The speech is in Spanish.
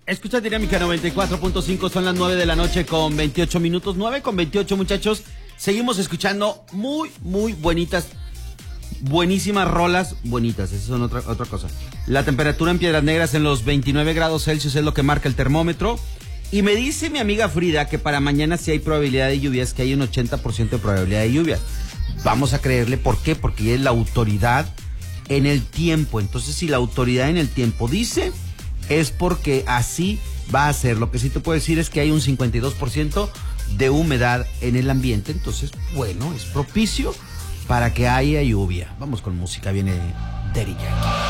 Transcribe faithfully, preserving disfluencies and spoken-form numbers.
Escucha Dinámica noventa y cuatro punto cinco, son las nueve de la noche con veintiocho minutos, nueve con veintiocho, muchachos. Seguimos escuchando muy, muy bonitas, buenísimas rolas, bonitas, esa es otra, otra cosa. La temperatura en Piedras Negras en los veintinueve grados Celsius es lo que marca el termómetro. Y me dice mi amiga Frida que para mañana sí hay probabilidad de lluvias, que hay un ochenta por ciento de probabilidad de lluvias. Vamos a creerle, ¿por qué? Porque ella es la autoridad en el tiempo. Entonces, si la autoridad en el tiempo dice, es porque así va a ser. Lo que sí te puedo decir es que hay un cincuenta y dos por ciento de humedad en el ambiente. Entonces, bueno, es propicio para que haya lluvia. Vamos con música, viene Daddy Yankee.